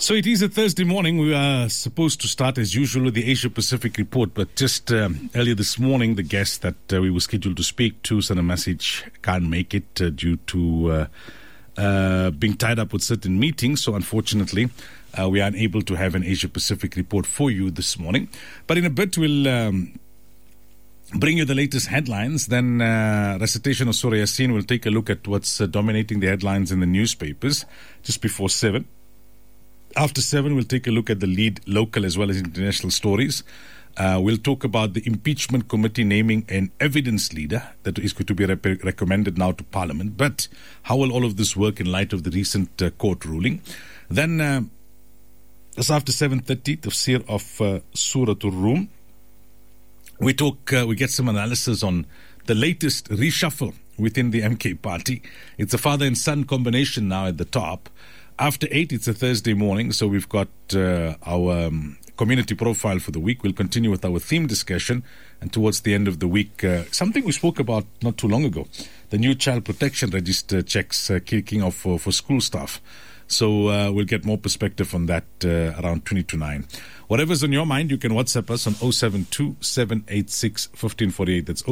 So it is a Thursday morning. We are supposed to start as usual with the Asia Pacific report, but just earlier this morning, the guest that we were scheduled to speak to sent a message, can't make it due to being tied up with certain meetings. So unfortunately, we are unable to have an Asia Pacific report for you this morning. But in a bit, we'll bring you the latest headlines. Then recitation of Surah Yasin. We'll take a look at what's dominating the headlines in the newspapers just before 7. After 7, we'll take a look at the lead local as well as international stories. We'll talk about the impeachment committee naming an evidence leader that is going to be recommended now to Parliament. But how will all of this work in light of the recent court ruling? Then, just after 7:30, tafsir of Surah Ar-Rum. We get some analysis on the latest reshuffle within the MK party. It's a father and son combination now at the top. After 8, it's a Thursday morning, so we've got our community profile for the week. We'll continue with our theme discussion, and towards the end of the week, something we spoke about not too long ago, the new child protection register checks kicking off for school staff. So we'll get more perspective on that around 20 to 9. Whatever's on your mind, you can WhatsApp us on 072-786-1548. That's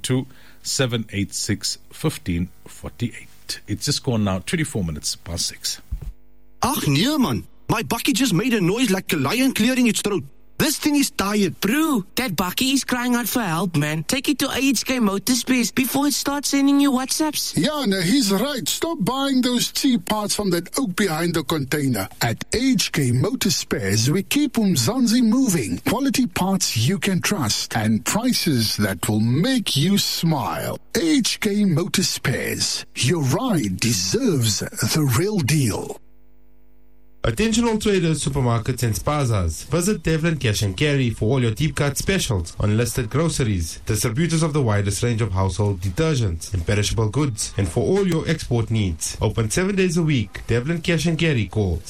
072-786-1548. It's just gone now 24 minutes past 6. Ach nee man, my bakkie just made a noise like a lion clearing its throat. This thing is tired. Bro, that bakkie is crying out for help, man. Take it to HK Motorspares before it starts sending you WhatsApps. Yeah, no, he's right. Stop buying those cheap parts from that oak behind the container. At HK Motorspares, we keep Umzansi moving. Quality parts you can trust and prices that will make you smile. HK Motorspares. Your ride deserves the real deal. Attention all traders, supermarkets and spazas. Visit Devlin Cash and Carry for all your deep cut specials on listed groceries, distributors of the widest range of household detergents and perishable goods, and for all your export needs. Open 7 days a week. Devlin Cash and Carry. Call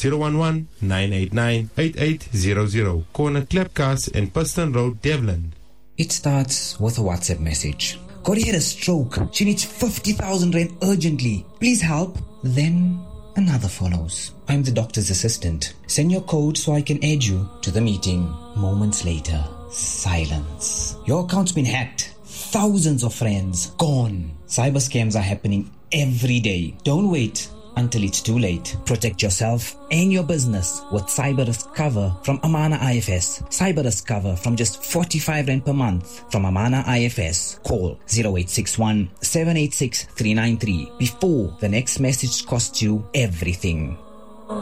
011-989-8800. Corner Klepkas and Piston Road, Devlin. It starts with a WhatsApp message. Corey had a stroke. She needs 50,000 rand urgently. Please help. Then another follows. I'm the doctor's assistant. Send your code so I can add you to the meeting. Moments later, silence. Your account's been hacked. Thousands of friends gone. Cyber scams are happening every day. Don't wait until it's too late. Protect yourself and your business with cyber risk cover from Amana IFS. Cyber risk cover from just 45 Rand per month from Amana IFS. Call 0861 786 393 before the next message costs you everything.